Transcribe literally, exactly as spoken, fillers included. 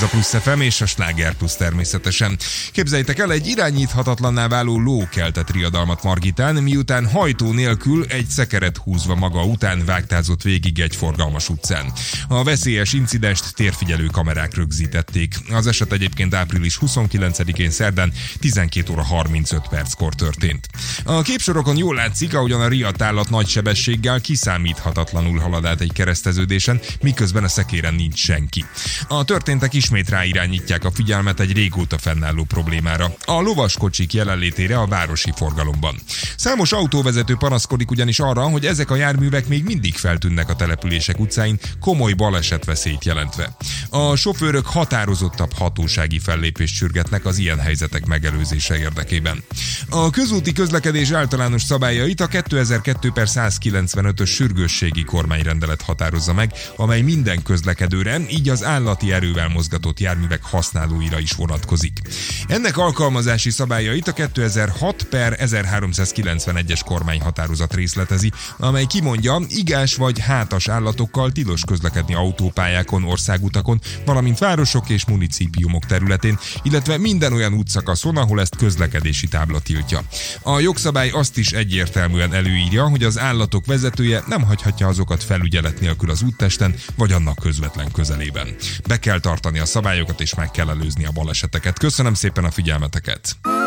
Ez a Plusz ef em és a Sláger Plusz természetesen. Képzeljétek el, egy irányíthatatlanná váló ló keltett riadalmat Margitán, miután hajtó nélkül egy szekeret húzva maga után vágtázott végig egy forgalmas utcán. A veszélyes incidenst térfigyelő kamerák rögzítették. Az eset egyébként április huszonkilencedikén szerdán tizenkét óra harmincöt perckor történt. A képsorokon jól látszik, ahogyan a riadt állat nagy sebességgel kiszámíthatatlanul halad át egy kereszteződésen, miközben a szekéren nincs senki. A történtek ismét ráirányítják a figyelmet egy régóta fennálló problémára, a lovaskocsik jelenlétére a városi forgalomban. Számos autóvezető panaszkodik ugyanis arra, hogy ezek a járművek még mindig feltűnnek a települések utcáin, komoly balesetveszélyt jelentve. A sofőrök határozottabb hatósági fellépést sürgetnek az ilyen helyzetek megelőzése érdekében. A közúti közlekedés általános szabályait a kétezer-kettő per százkilencvenötös sürgősségi kormányrendelet határozza meg, amely minden közlekedőre, így az állati erővel mozgatott járművek használóira is vonatkozik. Ennek alkalmazási szabályait a kétezer-hat per ezerháromszázkilencvenegyes kormányhatározat részletezi, amely kimondja, igás vagy hátas állatokkal tilos közlekedni autópályákon, országutakon, valamint városok és municípiumok területén, illetve minden olyan útszakaszon, ahol ezt közlekedési tábla tiltja. A jogszabály azt is egyértelműen előírja, hogy az állatok vezetője nem hagyhatja azokat felügyelet nélkül az úttesten, vagy annak közvetlen közelében. Be kell tartani a szabályokat, és meg kell előzni a baleseteket. Köszönöm szépen a figyelmeteket!